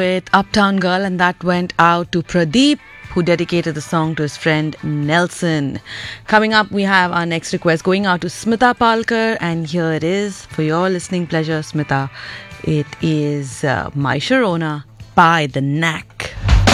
with Uptown Girl, and that went out to Pradeep, who dedicated the song to his friend Nelson. Coming up, we have our next request going out to Smita Palkar, and here it is for your listening pleasure, Smita. It is My Sharona by The Knack.